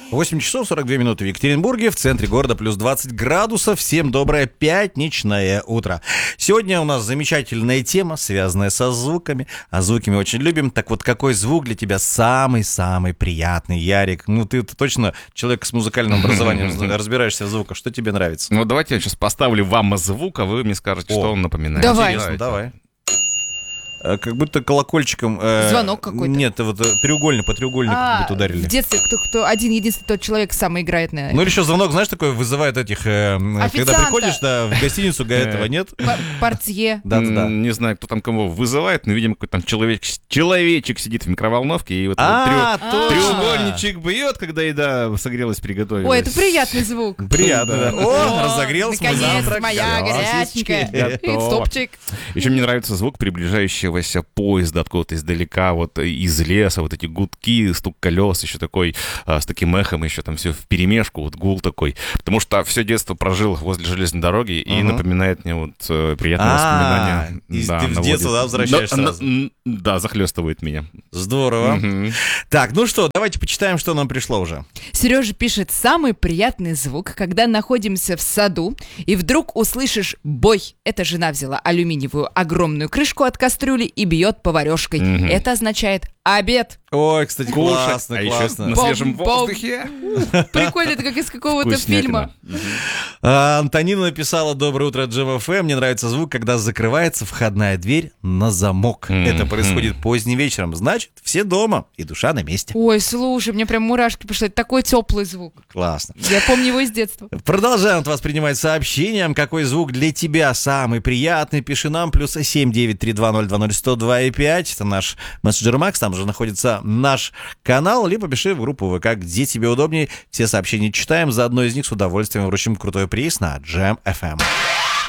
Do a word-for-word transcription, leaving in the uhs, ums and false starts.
восемь часов сорок две минуты в Екатеринбурге, в центре города плюс двадцать градусов. Всем доброе пятничное утро. Сегодня у нас замечательная тема, связанная со звуками. А звуки мы очень любим. Так вот, какой звук для тебя самый-самый приятный, Ярик? Ну, ты точно человек с музыкальным образованием, разбираешься в звуках. Что тебе нравится? Ну, давайте я сейчас поставлю вам звук, а вы мне скажете, О, что он напоминает. Давай. Интересно, давай. Как будто колокольчиком... Э, Звонок какой-то. Нет, вот треугольник, по треугольнику А, как будто ударили. в детстве кто, кто один единственный тот человек самый играет на... Ну или еще звонок, знаешь, такой вызывает этих... Э, когда приходишь да, в гостиницу, этого нет. Портье. Да-да-да. Не знаю, кто там кого вызывает, но, видимо, какой-то там человек, человечек сидит в микроволновке, и вот А, этот точно. треугольничек бьет, когда еда согрелась, приготовилась. Ой, это приятный звук. Приятно, да. О, разогрелся мой наконец, завтрак. моя горяченькая. Готово. Стопчик. Еще мне нравится звук приближающегося поезда откуда-то издалека, вот из леса, вот эти гудки, стук колес, еще такой, а, с таким эхом, еще там все вперемешку, вот гул такой. Потому что все детство прожил возле железной дороги и Мгм. напоминает мне вот э, приятные А, воспоминания. и Да, ты в наводит. детство, да, возвращаешься Да, сразу? н- Да, захлестывает меня. Здорово. Мгм. Так, ну что, давайте почитаем, что нам пришло уже. Сережа пишет: самый приятный звук, когда находимся в саду, и вдруг услышишь бой. Эта жена взяла алюминиевую огромную крышку от кастрюли и бьет поварешкой. Мгм. Это означает обед. Ой, кстати, Кушать. классно, а еще классно. на свежем Бом-бом. воздухе. Прикольно, это как из какого-то Вкуснятина. фильма. А, Антонина написала: доброе утро, Джем эф эм. Мне нравится звук, когда закрывается входная дверь на замок. Мгм. Это происходит поздним вечером. Значит, все дома и душа на месте. Ой, слушай, мне прям мурашки пошли. Это такой теплый звук. Классно. Я помню его из детства. Продолжаем от вас принимать сообщения. Какой звук для тебя самый приятный? Пиши нам. Плюс семь девять три два ноль два ноль сто два и пять. Это наш мессенджер Макс. Там же находится наш канал. Либо пиши в группу ВК, где тебе удобнее. Все сообщения читаем. За одно из них с удовольствием вручим крутой приз на Джем эф эм.